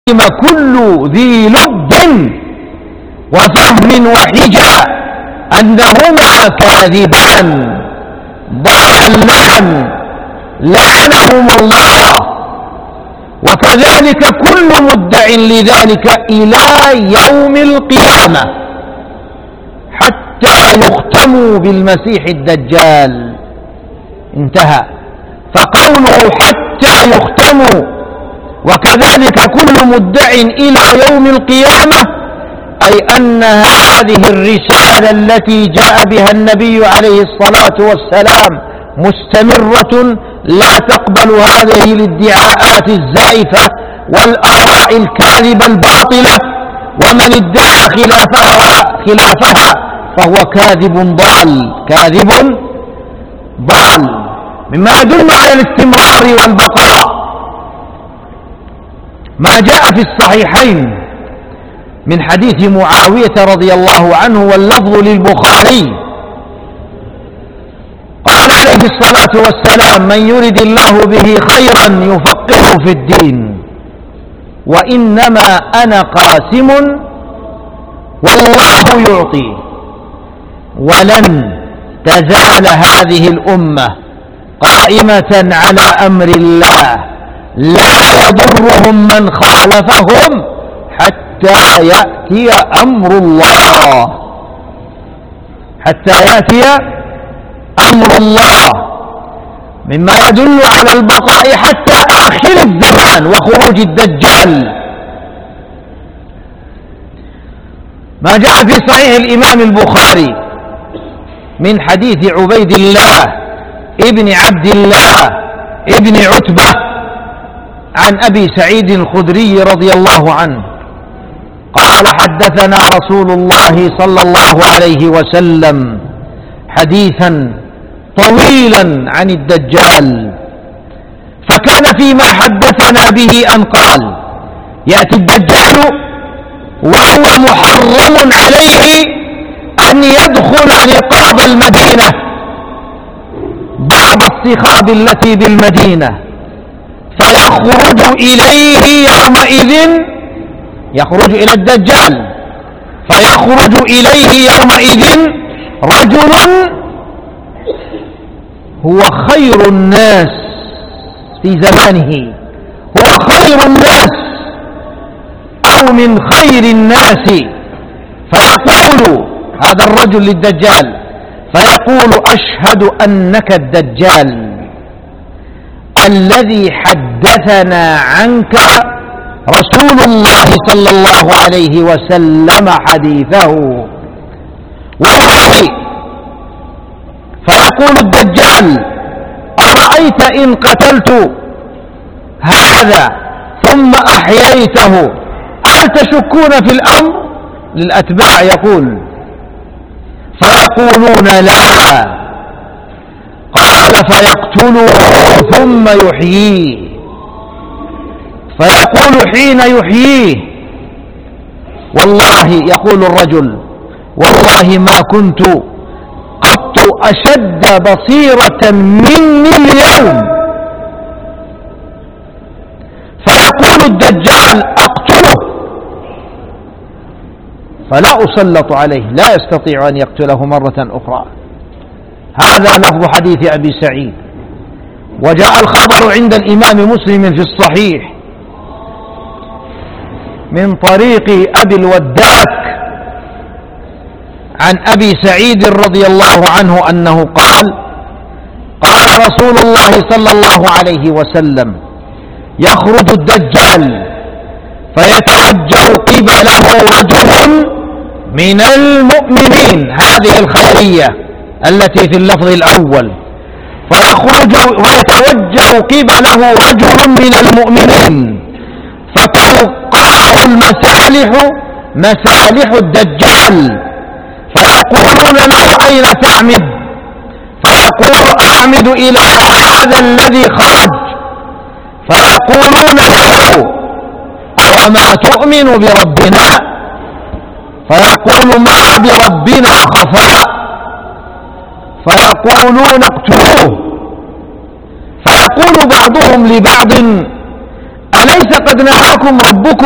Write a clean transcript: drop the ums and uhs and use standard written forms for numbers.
كل ذي لب وفهم وحجى أنهما كاذبان ضالان لعنهم الله، وكذلك كل مدع لذلك إلى يوم القيامة حتى يختموا بالمسيح الدجال. انتهى. فقوله حتى يختموا وكذلك كل مدع إلى يوم القيامة أي أن هذه الرسالة التي جاء بها النبي عليه الصلاة والسلام مستمرة، لا تقبل هذه الادعاءات الزائفة والآراء الكاذبة الباطلة، ومن ادعى خلافها فهو كاذب ضال. مما يدل على الاستمرار والبقاء ما جاء في الصحيحين من حديث معاوية رضي الله عنه واللفظ للبخاري، قال عليه الصلاة والسلام: من يرد الله به خيرا يفقهه في الدين، وإنما أنا قاسم والله يعطي، ولن تزال هذه الأمة قائمة على أمر الله لا يضرهم من خالفهم حتى يأتي أمر الله، حتى يأتي أمر الله، مما يدل على البقاء حتى آخر الزمان وخروج الدجال. ما جاء في صحيح الإمام البخاري من حديث عبيد الله ابن عبد الله ابن عتبة عن أبي سعيد الخدري رضي الله عنه قال: حدثنا رسول الله صلى الله عليه وسلم حديثا طويلا عن الدجال، فكان فيما حدثنا به أن قال: يأتي الدجال وهو محرم عليه أن يدخل رقاب المدينة، بعض الصخاب التي بالمدينة، فيخرج إليه يومئذ، يخرج إلى الدجال فيخرج إليه يومئذ رجل هو خير الناس في زمانه، هو خير الناس أو من خير الناس، فيقول هذا الرجل للدجال، فيقول: أشهد أنك الدجال الذي حدثنا عنك رسول الله صلى الله عليه وسلم حديثه. والله، فيقول الدجال: أرأيت إن قتلت هذا ثم أحييته هل تشكون في الأمر؟ للأتباع يقول، فيقولون: لا. قال: فيقتله ثم يحييه، فيقول حين يحييه: والله، يقول الرجل: والله ما كنت قط أشد بصيرة مني اليوم. فيقول الدجال: أقتله، فلا أسلط عليه، لا يستطيع أن يقتله مرة أخرى. هذا لفظ حديث أبي سعيد. وجاء الخبر عند الإمام مسلم في الصحيح من طريق أبي الوداك عن أبي سعيد رضي الله عنه أنه قال: قال رسول الله صلى الله عليه وسلم: يخرج الدجال فيتوجه قبله رجل من المؤمنين، هذه الخبرية التي في اللفظ الأول، فيخرج ويتوجه قبله رجل من المؤمنين، فتلقاه المسالح، مسالح الدجال، فيقولون له: أين تعمد؟ فيقول: أعمد إلى هذا الذي خرج. فيقولون له: أوما تؤمن بربنا؟ فيقول: ما بربنا خفاء. فيقولون: اقتلوه. فيقول بعضهم لبعض: أليس قد نهاكم ربكم